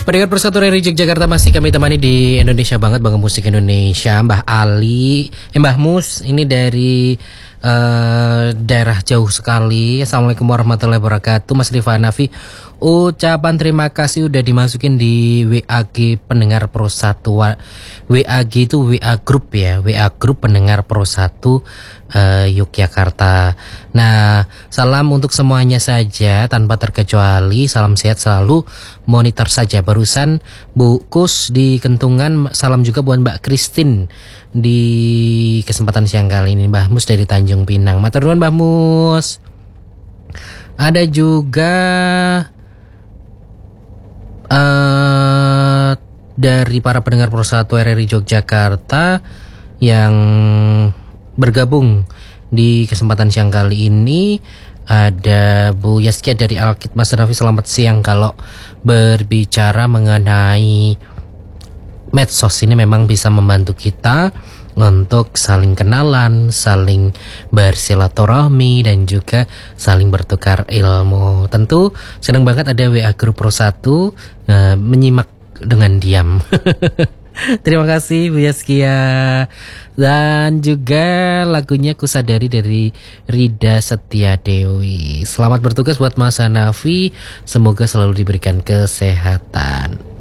Pendengar Persatu dari Yogyakarta, masih kami temani di Indonesia Banget, Bangga Musik Indonesia. Mbah Ali, Mbah Mus, ini dari daerah jauh sekali. Assalamualaikum warahmatullahi wabarakatuh. Mas Rifa Hanafi, ucapan terima kasih udah dimasukin di WAG pendengar Pro 1. WAG itu WA Group ya, WA Group pendengar Pro 1 Yogyakarta. Nah, salam untuk semuanya saja tanpa terkecuali. Salam sehat selalu, monitor saja. Barusan Bu Kus di Kentungan, salam juga buat Mbak Christine di kesempatan siang kali ini. Mbah Mus dari Tanjung Pinang, matur nuwun Mbah Mus. Ada juga dari para pendengar Pro 1 RRI Yogyakarta yang bergabung di kesempatan siang kali ini. Ada Bu Yaskia dari Alkit. Mas Raffi, selamat siang. Kalau berbicara mengenai medsos ini memang bisa membantu kita untuk saling kenalan, saling bersilaturahmi, dan juga saling bertukar ilmu. Tentu senang banget ada WA Group Pro 1 menyimak dengan diam. Terima kasih Bu Yaskia. Dan juga lagunya Kusadari dari Rida Setia Dewi. Selamat bertugas buat Mas Hanafi, semoga selalu diberikan kesehatan.